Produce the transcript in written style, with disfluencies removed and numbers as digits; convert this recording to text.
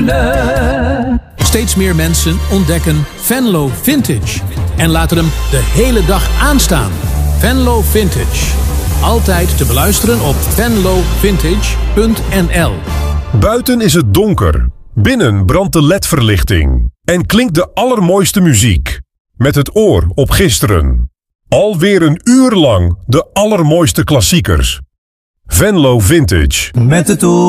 Steeds meer mensen ontdekken Venlo Vintage en laten hem de hele dag aanstaan. Venlo Vintage. Altijd te beluisteren op venlovintage.nl. Buiten is het donker. Binnen brandt de ledverlichting. En klinkt de allermooiste muziek. Met het oor op gisteren. Alweer een uur lang de allermooiste klassiekers. Venlo Vintage. Met het oor